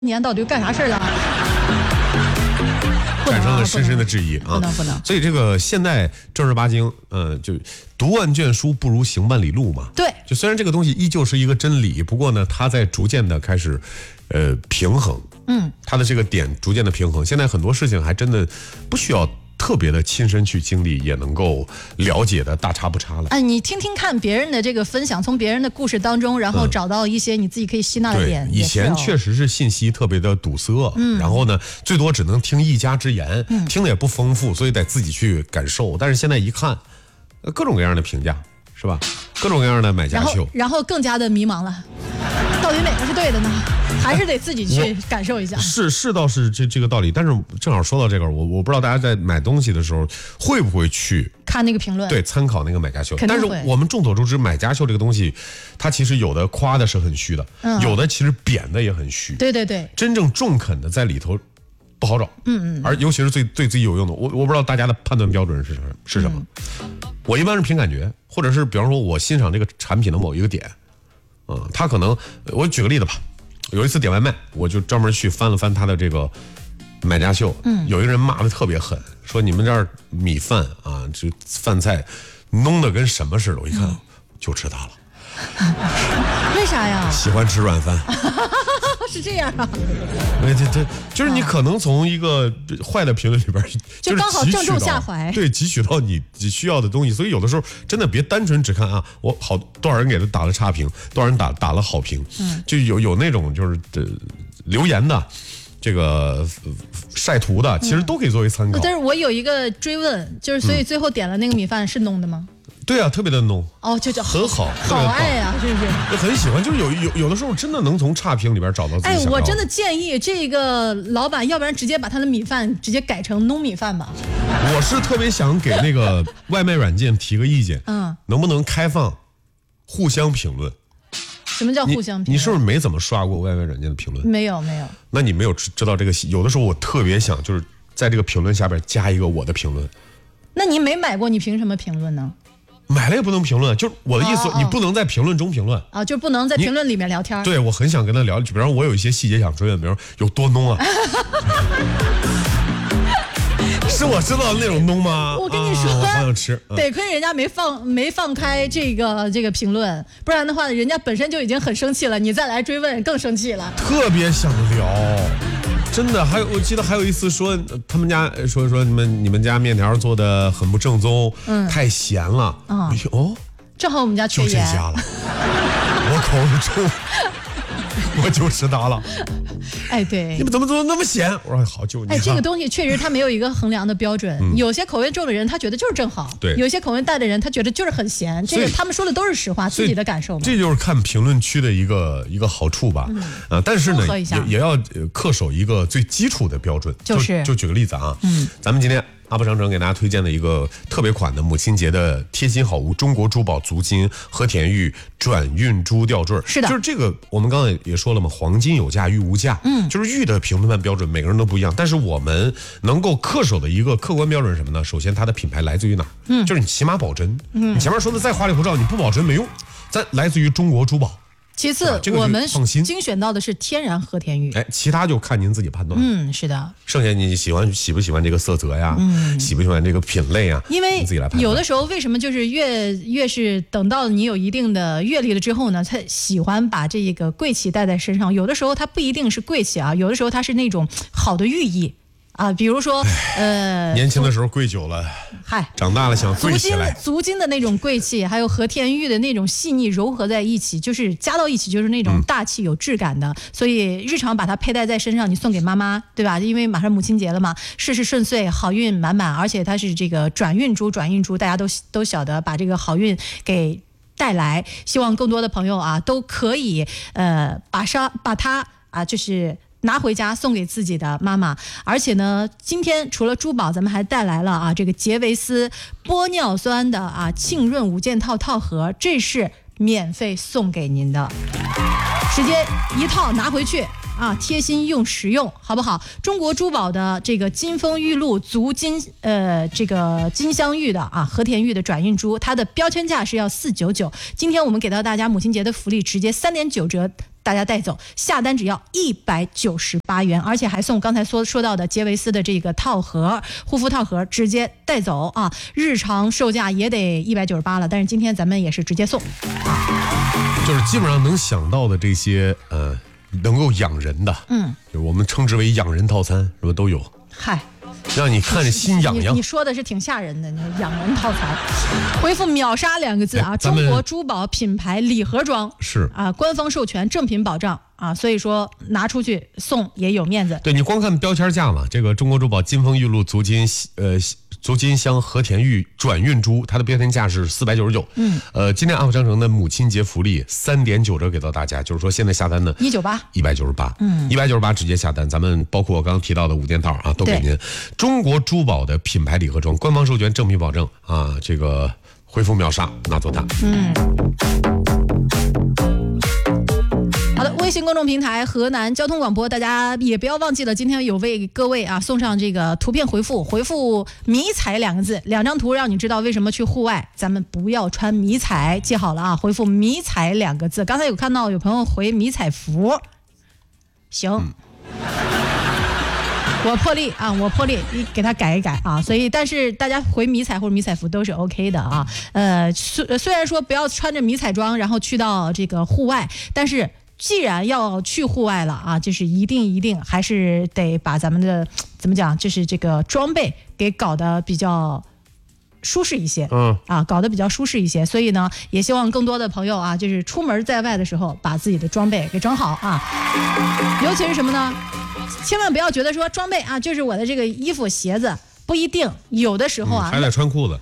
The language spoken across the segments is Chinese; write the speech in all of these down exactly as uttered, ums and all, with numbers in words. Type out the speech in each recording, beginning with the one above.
年到底干啥事儿了？ 产生了深深的质疑啊！ 不能不能。 所以这个现代正儿八经，呃，就读万卷书不如行万里路嘛。 对。 就虽然这个东西依旧是一个真理，不过呢，它在逐渐的开始，呃，平衡。嗯。它的这个点逐渐的平衡。现在很多事情还真的不需要特别的亲身去经历，也能够了解的大差不差了。 哎，你听听看别人的这个分享，从别人的故事当中，然后找到一些你自己可以吸纳的点。 对，以前确实是信息特别的堵塞，嗯，然后呢，最多只能听一家之言，嗯，听的也不丰富，所以得自己去感受。但是现在一看，各种各样的评价，是吧？各种各样的买家秀， 然后然后更加的迷茫了，到底哪个是对的呢？还是得自己去感受一下。 是是倒是这这个道理，但是正好说到这个，我我不知道大家在买东西的时候会不会去看那个评论， 对，参考那个买家秀。但是会我们众所周知，买家秀这个东西，它其实有的夸的是很虚的，嗯，有的其实贬的也很虚。 对对对， 真正中肯的在里头不好找。嗯嗯。而尤其是最对自己有用的，我我不知道大家的判断标准是什么是什么。嗯、我一般是凭感觉，或者是比方说我欣赏这个产品的某一个点，嗯，他可能我举个例子吧。有一次点外卖，我就专门去翻了翻他的这个买家秀，嗯，有一个人骂的特别狠，说你们这儿米饭啊，这饭菜弄得跟什么似的。我一看，嗯、就吃它了。 为啥呀？ 喜欢吃软饭。 是这样啊？ 对对对，就是你可能从一个坏的评论里边， 就刚好正中下怀， 对，汲取到你需要的东西。所以有的时候真的别单纯只看啊，我好多少人给他打了差评，多少人打打了好评，嗯，就有有那种就是这、呃、留言的。这个晒图的其实都可以作为参考。 嗯、但是我有一个追问，就是所以最后点了那个米饭是弄的吗？ 对啊，特别的浓哦，就叫很好， 好爱呀、啊，是不是？ 我很喜欢，就是有有有的时候真的能从差评里边找到自己想要的。 哎，我真的建议这个老板，要不然直接把他的米饭直接改成糯米饭吧。 我是特别想给那个外卖软件提个意见，嗯，能不能开放互相评论？ 什么叫互相评论？ 你, 你是不是没怎么刷过外卖软件的评论？ 没有，没有。 那你没有知道这个？有的时候我特别想，就是在这个评论下边加一个我的评论。 那你没买过，你凭什么评论呢？ 买了也不能评论，就是我的意思，哦哦你不能在评论中评论啊，就不能在评论里面聊天。 对，我很想跟他聊，比方我有一些细节想追问，比如有多浓啊。是我知道的那种浓吗？ 我跟你说， 啊、我好想吃。 嗯、得亏人家没放没放开这个这个评论，不然的话，人家本身就已经很生气了，你再来追问更生气了。 特别想聊，真的。还有，我记得还有一次说他们家说说你们你们家面条做的很不正宗，嗯，太咸了。嗯，哦， 正好我们家缺盐， 就这家了，我口味重。我就吃它了， 哎，对， 你们怎么做那么咸？我说好，就你。 哎，这个东西确实它没有一个衡量的标准，嗯、有些口味重的人他觉得就是正好， 对； 有些口味淡的人他觉得就是很咸。这个他们说的都是实话，自己的感受嘛。 这就是看评论区的一个一个好处吧，嗯、啊，但是呢，也也要恪守一个最基础的标准。 就是， 就, 就举个例子啊，嗯，咱们今天。阿布商城给大家推荐的一个特别款的母亲节的贴心好物——中国珠宝足金和田玉转运珠吊坠。 是的， 就是这个，我们刚才也说了嘛，黄金有价，玉无价。嗯，就是玉的评判标准每个人都不一样，但是我们能够恪守的一个客观标准是什么呢？首先，它的品牌来自于哪儿？嗯，就是你起码保真。嗯，你前面说的再花里胡哨，你不保真没用。咱来自于中国珠宝。 其次、啊这个、我们精选到的是天然和田玉， 哎，其他就看您自己判断。 嗯，是的。 剩下你喜欢喜不喜欢这个色泽呀？嗯，喜不喜欢这个品类啊？ 因为你自己来判断。 有的时候为什么就是越越是等到你有一定的阅历了之后呢，才喜欢把这个贵气带在身上？有的时候它不一定是贵气啊，有的时候它是那种好的寓意。啊，比如说，呃， 年轻的时候跪久了，嗨，长大了想跪起来， 足金足金的那种贵气，还有和田玉的那种细腻柔合在一起，就是加到一起就是那种大气有质感的。嗯、所以日常把它佩戴在身上，你送给妈妈，对吧？因为马上母亲节了嘛，事事顺遂，好运满满，而且它是这个转运珠，转运珠大家都都晓得，把这个好运给带来。希望更多的朋友啊，都可以呃把上把它啊就是。拿回家送给自己的妈妈，而且呢，今天除了珠宝，咱们还带来了啊这个杰维斯玻尿酸的啊沁润五件套套盒，这是免费送给您的，直接一套拿回去啊，贴心用实用，好不好？中国珠宝的这个金丰玉露足金呃这个金镶玉的啊和田玉的转运珠，它的标签价是要四九九，今天我们给到大家母亲节的福利，直接三点九折。 大家带走，下单只要一百九十八元，而且还送刚才说说到的杰维斯的这个套盒，护肤套盒，直接带走啊！日常售价也得一百九十八了，但是今天咱们也是直接送。 就是基本上能想到的这些呃，能够养人的，嗯，就是我们称之为养人套餐，是不都有？ 嗨。 让你看着心痒痒。 你, 你说的是挺吓人的，那养人套餐。回复秒杀两个字啊，中国珠宝品牌礼盒装是啊，官方授权，正品保障啊，所以说拿出去送也有面子。 对，你光看标签价嘛，这个中国珠宝金丰玉露足金呃足金香和田玉转运珠，它的标签价是四百九十九。嗯，呃，今天安福商城的母亲节福利三点九折给到大家，就是说现在下单呢一九八一百九十八，嗯，一百九十八直接下单，咱们包括我刚刚提到的五件套啊，都给您。中国珠宝的品牌礼盒装，官方授权，正品保证啊，这个回复秒杀拿走它。 嗯。好的，微信公众平台河南交通广播，大家也不要忘记了，今天有为各位啊送上这个图片回复，回复迷彩两个字，两张图让你知道为什么去户外咱们不要穿迷彩，记好了啊，回复迷彩两个字。刚才有看到有朋友回迷彩服，行。嗯，我破例啊，我破例，你给他改一改啊。所以，但是大家回迷彩或者迷彩服都是 OK 的啊。呃，虽虽然说不要穿着迷彩装，然后去到这个户外，但是既然要去户外了啊，就是一定一定还是得把咱们的怎么讲，就是这个装备给搞得比较舒适一些，嗯啊，搞得比较舒适一些。所以呢，也希望更多的朋友啊，就是出门在外的时候，把自己的装备给整好啊。尤其是什么呢？千万不要觉得说装备啊，就是我的这个衣服鞋子，不一定，有的时候啊， 嗯、还得穿裤子。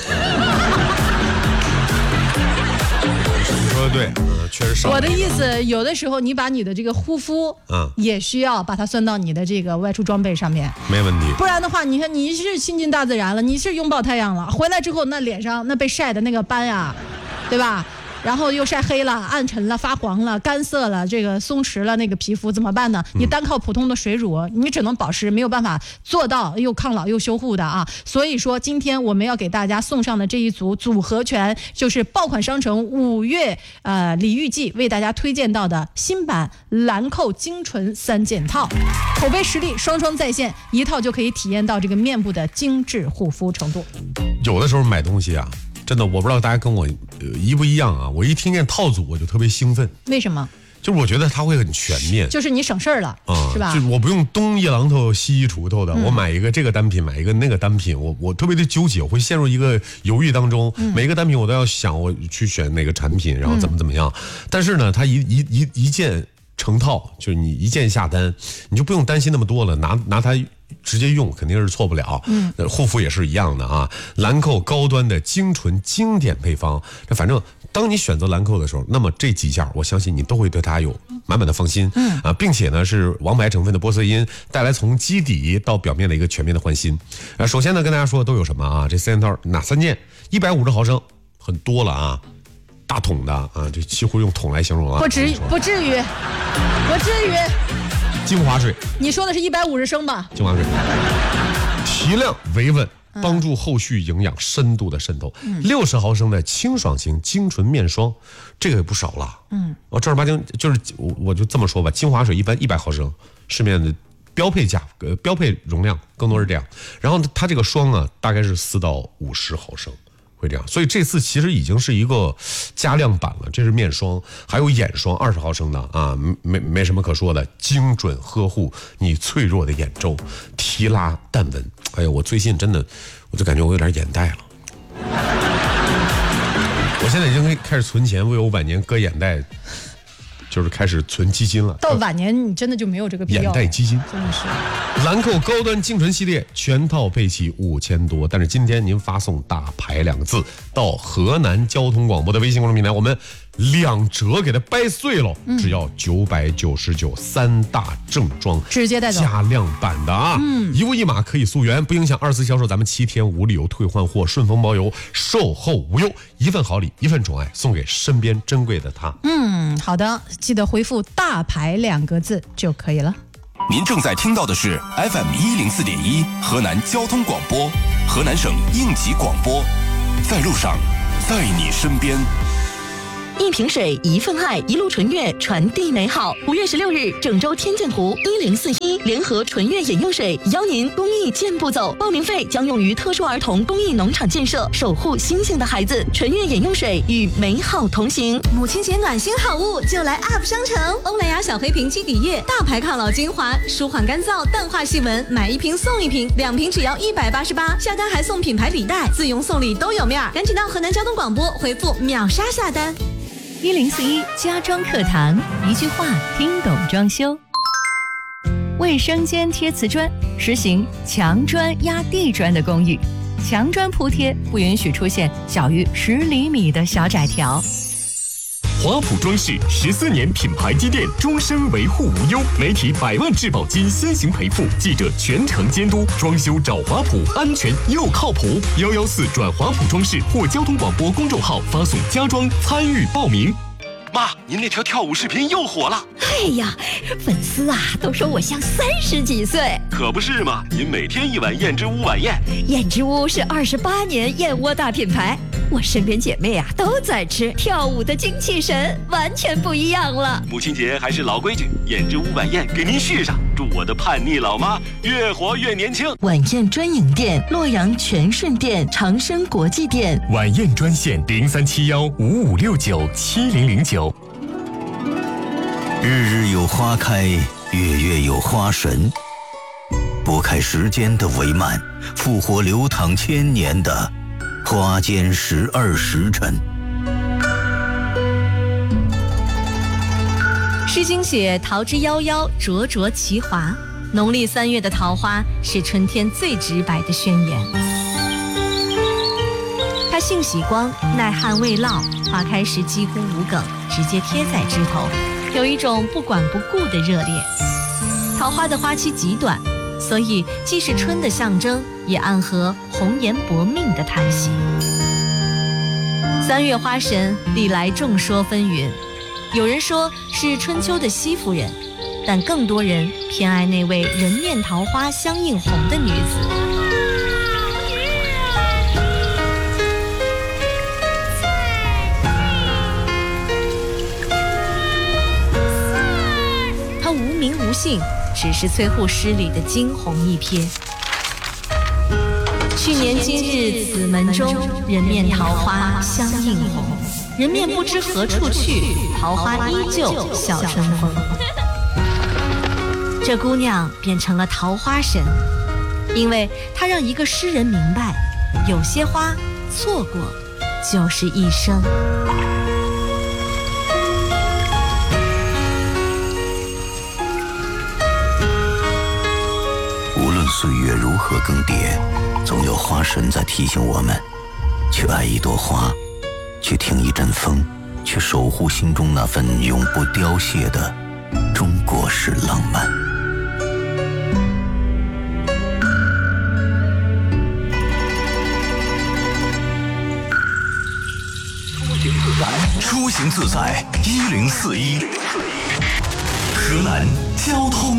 你说的对，嗯，确实少。 我的意思，有的时候你把你的这个护肤，嗯，也需要把它算到你的这个外出装备上面， 没问题。 不然的话，你看你是亲近大自然了，你是拥抱太阳了，回来之后那脸上那被晒的那个斑呀，对吧？然后又晒黑了、暗沉了、发黄了、干涩了，这个松弛了，那个皮肤怎么办呢？你单靠普通的水乳，你只能保湿，没有办法做到又抗老又修护的啊。所以说，今天我们要给大家送上的这一组组合拳，就是爆款商城五月呃礼遇季为大家推荐到的新版兰蔻精纯三件套，口碑实力双双在线，一套就可以体验到这个面部的精致护肤程度。 有的时候买东西啊。真的，我不知道大家跟我、呃、一不一样啊！我一听见套组，我就特别兴奋。 为什么？ 就是我觉得它会很全面， 就是你省事儿了，嗯、是吧？ 就我不用东一榔头西一锄头的，嗯、我买一个这个单品，买一个那个单品，我我特别的纠结，我会陷入一个犹豫当中。嗯、每一个单品我都要想，我去选哪个产品，然后怎么怎么样。嗯、但是呢，它一一一一件成套，就是你一键下单，你就不用担心那么多了，拿拿它。直接用肯定是错不了，嗯，护肤也是一样的啊。兰蔻高端的精纯经典配方，这反正当你选择兰蔻的时候，那么这几件我相信你都会对它有满满的放心，嗯啊，并且呢是王牌成分的玻色因，带来从基底到表面的一个全面的焕新。啊，首先呢跟大家说都有什么啊？这三件套哪三件？一百五十毫升，很多了啊，大桶的啊，这几乎用桶来形容啊， 不至不至于，不至于。 精华水， 你说的是一百五十升吧？ 精华水，提亮维稳，帮助后续营养深度的渗透。六十、嗯、毫升的清爽型精纯面霜，这个也不少了。嗯，我正儿八经就是我我就这么说吧，精华水一般一百毫升，市面的标配价呃标配容量更多是这样。然后它这个霜啊，大概是四到五十毫升。会这样，所以这次其实已经是一个加量版了。这是面霜，还有眼霜，二十毫升的啊，没没什么可说的，精准呵护你脆弱的眼周，提拉淡纹。哎呀，我最近真的，我就感觉我有点眼袋了。我现在已经开始存钱，为我晚年割眼袋。就是开始存基金了， 到晚年你真的就没有这个必要。 眼袋基金真的是。 兰蔻高端精纯系列全套配齐五千多，但是今天您发送大牌两个字到河南交通广播的微信公众平台，我们两折给它掰碎了，嗯、只要九百九十九，三大正装直接带走， 加量版的啊，嗯，一物一码可以溯源，不影响二次销售，咱们七天无理由退换货，顺丰包邮，售后无忧，一份好礼，一份宠爱，送给身边珍贵的他。 嗯，好的，记得回复大牌两个字就可以了。 您正在听到的是 F M 一零四点一河南交通广播，河南省应急广播，在路上，在你身边。 一瓶水，一份爱，一路纯悦，传递美好。五月十六日，郑州天剑湖一零四一联合纯悦饮用水邀您公益健步走，报名费将用于特殊儿童公益农场建设，守护星星的孩子。纯悦饮用水与美好同行。 母亲节暖心好物就来 U P 商城，欧莱雅小黑瓶基底液，大牌抗老精华，舒缓干燥，淡化细纹，买一瓶送一瓶，两瓶只要一百八十八，下单还送品牌笔袋，自用送礼都有面儿，赶紧到河南交通广播回复秒杀下单。 一零四一家装课堂，一句话听懂装修。卫生间贴瓷砖，实行墙砖压地砖的公寓，墙砖铺贴不允许出现小于十厘米的小窄条。 华普装饰十四年品牌积淀，终身维护无忧，媒体百万质保金先行赔付，记者全程监督，装修找华普，安全又靠谱。幺幺四转华普装饰或交通广播公众号发送家装参与报名。 妈，您那条跳舞视频又火了。 哎呀，粉丝啊都说我像三十几岁。 可不是嘛，您每天一碗燕之屋晚宴。 燕之屋是二十八年燕窝大品牌，我身边姐妹啊都在吃，跳舞的精气神完全不一样了。 母亲节还是老规矩，燕之屋晚宴给您续上，祝我的叛逆老妈越活越年轻。 晚宴专营店：洛阳全顺店、长生国际店。 晚宴专线零三七幺五五六九七零零九。 日日有花开，月月有花神，拨开时间的帷幔，复活流淌千年的花间十二时辰。 诗经写桃之夭夭，灼灼其华。农历三月的桃花是春天最直白的宣言。它性喜光，耐旱未涝，花开时几乎无梗，直接贴在枝头，有一种不管不顾的热烈。桃花的花期极短，所以既是春的象征，也暗合红颜薄命的叹息。三月花神历来众说纷纭，有人说是春秋的西夫人，但更多人偏爱那位人面桃花相映红的女子。她无名无姓，只是崔护诗里的惊鸿一瞥。去年今日此门中，人面桃花相映红。人面不知何处去，桃花依旧笑春风。这姑娘变成了桃花神，因为她让一个诗人明白，有些花错过就是一生。 无论岁月如何更迭，总有花神在提醒我们，去爱一朵花，去听一阵风，去守护心中那份永不凋谢的中国式浪漫。 出行自在一零四一，河南交通